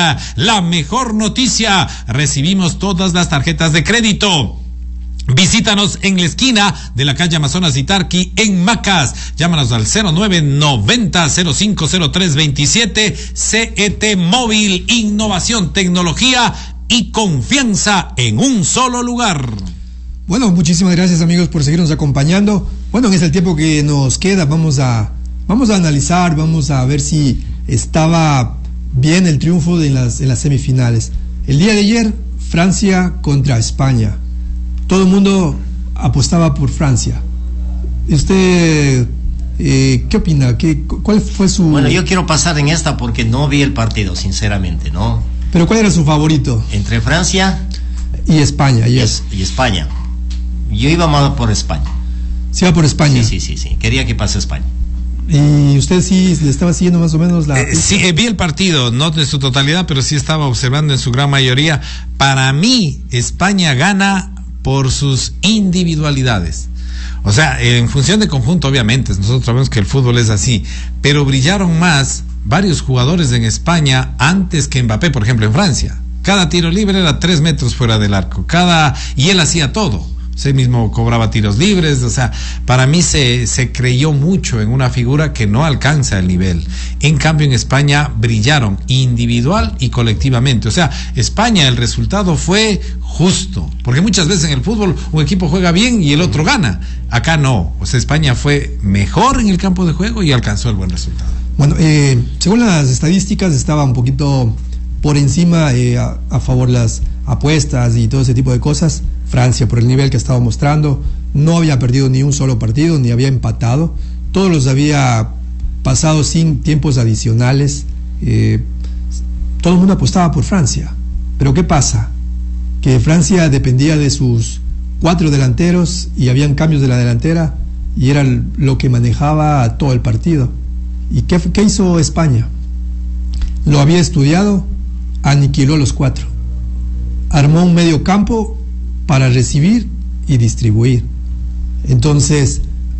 la mejor noticia. Recibimos todas las tarjetas de crédito. Visítanos en la esquina de la calle Amazonas y Tarqui en Macas. Llámanos al 0990-050327. CET Móvil, innovación, tecnología y confianza en un solo lugar. Bueno, muchísimas gracias, amigos, por seguirnos acompañando. Bueno, en este tiempo que nos queda vamos a analizar, vamos a ver si estaba bien el triunfo en las semifinales. El día de ayer, Francia contra España. Todo el mundo apostaba por Francia. ¿Usted qué opina? ¿Cuál fue su...? Bueno, yo quiero pasar en esta porque no vi el partido, sinceramente, ¿no? ¿Pero cuál era su favorito? Entre Francia y España. Y España. Yo iba más por España. ¿Se iba por España? Sí. Quería que pase España. ¿Y usted sí le estaba siguiendo más o menos la...? Sí, vi el partido, no de su totalidad, pero sí estaba observando en su gran mayoría. Para mí, España gana por sus individualidades. O sea, en función de conjunto, obviamente, nosotros sabemos que el fútbol es así, pero brillaron más varios jugadores en España antes que Mbappé, por ejemplo, en Francia. Cada tiro libre era 3 metros fuera del arco, y él hacía todo. Él mismo cobraba tiros libres. O sea, para mí se creyó mucho en una figura que no alcanza el nivel. En cambio, en España brillaron individual y colectivamente. O sea, España, el resultado fue justo, porque muchas veces en el fútbol un equipo juega bien y el otro gana. Acá no. O sea, España fue mejor en el campo de juego y alcanzó el buen resultado. Bueno, según las estadísticas estaba un poquito por encima a favor las apuestas y todo ese tipo de cosas. Francia, por el nivel que estaba mostrando, no había perdido ni un solo partido, ni había empatado, todos los había pasado sin tiempos adicionales. Todo el mundo apostaba por Francia. Pero ¿qué pasa? Que Francia dependía de sus 4 delanteros y habían cambios de la delantera y era lo que manejaba todo el partido. ¿Y qué hizo España? Lo había estudiado, aniquiló a los 4. Armó un medio campo para recibir y distribuir. Entonces,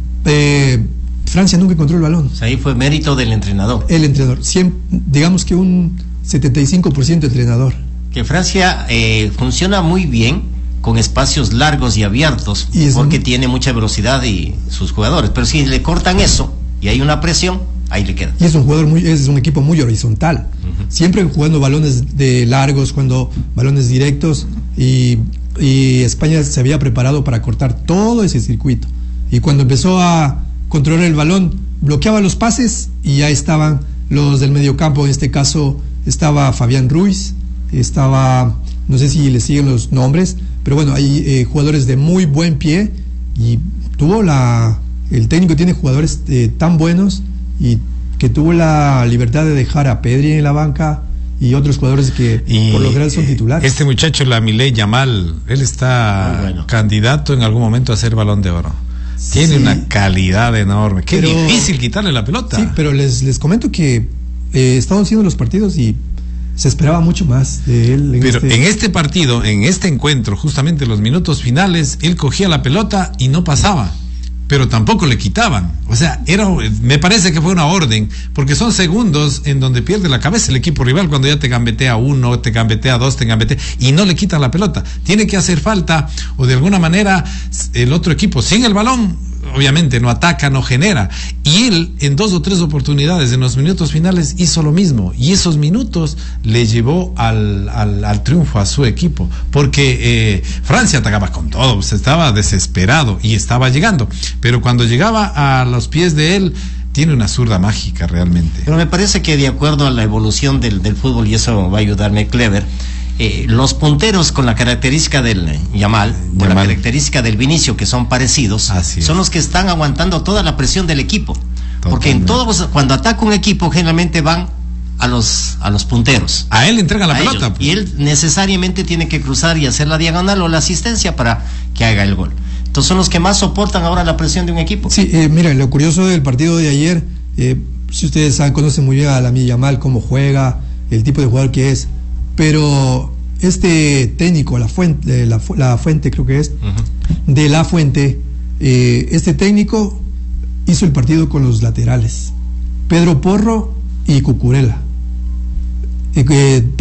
Francia nunca encontró el balón. O sea, ahí fue mérito del entrenador. El entrenador, digamos que un 75% entrenador. Que Francia funciona muy bien con espacios largos y abiertos, porque tiene mucha velocidad y sus jugadores. Pero si le cortan eso y hay una presión, ahí le queda. Y es un equipo muy horizontal. Siempre jugando balones de largos, jugando balones directos, y España se había preparado para cortar todo ese circuito. Y cuando empezó a controlar el balón, bloqueaba los pases y ya estaban los del mediocampo. En este caso estaba Fabián Ruiz, estaba, no sé si le siguen los nombres, pero bueno, hay jugadores de muy buen pie, y el técnico tiene jugadores tan buenos, y que tuvo la libertad de dejar a Pedri en la banca y otros jugadores que por lo general son titulares. Este muchacho, Lamine Yamal, él está candidato en algún momento a ser Balón de Oro. Tiene una calidad enorme. Qué difícil quitarle la pelota. Sí, pero les comento que estaban haciendo los partidos y se esperaba mucho más de él. En este partido, en este encuentro, justamente en los minutos finales, él cogía la pelota y no pasaba, pero tampoco le quitaban. O sea, me parece que fue una orden, porque son segundos en donde pierde la cabeza el equipo rival cuando ya te gambetea 1, te gambetea 2, y no le quitan la pelota. Tiene que hacer falta, o de alguna manera el otro equipo sin el balón obviamente no ataca, no genera, y él en 2 o 3 oportunidades en los minutos finales hizo lo mismo, y esos minutos le llevó al triunfo a su equipo, porque Francia atacaba con todo, estaba desesperado y estaba llegando, pero cuando llegaba a los pies de él, tiene una zurda mágica realmente. Pero me parece que de acuerdo a la evolución del fútbol, y eso va a ayudarme Clever, los punteros con la característica del Yamal, con la característica del Vinicio, que son parecidos, son los que están aguantando toda la presión del equipo. Totalmente. Porque en todos, cuando ataca un equipo, generalmente van a los punteros. A él le entregan la pelota. Y él necesariamente tiene que cruzar y hacer la diagonal o la asistencia para que haga el gol. Entonces son los que más soportan ahora la presión de un equipo. Sí, mira, lo curioso del partido de ayer, si ustedes conocen muy bien a Lamine Yamal, cómo juega, el tipo de jugador que es, pero este técnico, la Fuente creo que es, de La Fuente, este técnico hizo el partido con los laterales, Pedro Porro y Cucurella.